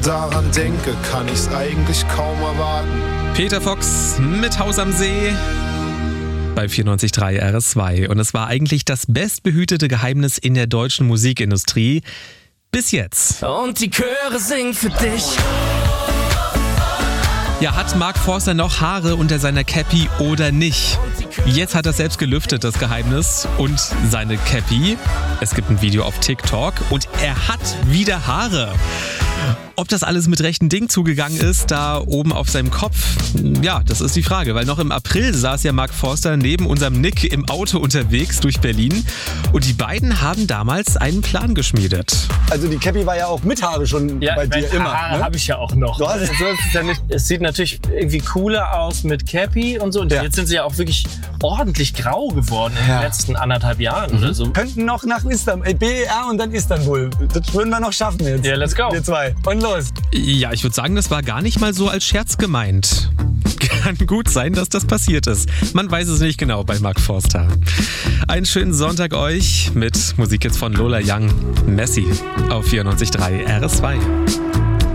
daran denke, kann ich's eigentlich kaum erwarten. Peter Fox mit Haus am See bei 94.3 RS2. Und es war eigentlich das bestbehütete Geheimnis in der deutschen Musikindustrie bis jetzt. Und die Chöre singen für dich. Ja, hat Mark Forster noch Haare unter seiner Cappy oder nicht? Jetzt hat er selbst gelüftet, das Geheimnis, und seine Cappy. Es gibt ein Video auf TikTok und er hat wieder Haare. Ob das alles mit rechten Dingen zugegangen ist, da oben auf seinem Kopf, ja, das ist die Frage. Weil noch im April saß ja Mark Forster neben unserem Nick im Auto unterwegs durch Berlin. Und die beiden haben damals einen Plan geschmiedet. Also die Cappy war ja auch mit Haare schon bei dir immer. Haare ne? habe ich ja auch noch. Du hast So ist es ja nicht. Es sieht natürlich irgendwie cooler aus mit Cappy und so. Und jetzt sind sie ja auch wirklich ordentlich grau geworden in den letzten 1,5 Jahren oder so. Könnten noch nach Istanbul, BER und dann Istanbul. Das würden wir noch schaffen jetzt. Ja, let's go. Wir zwei. Und los. Ja, ich würde sagen, das war gar nicht mal so als Scherz gemeint. Kann gut sein, dass das passiert ist. Man weiß es nicht genau bei Mark Forster. Einen schönen Sonntag euch mit Musik jetzt von Lola Young, Messi auf 94.3 RS2.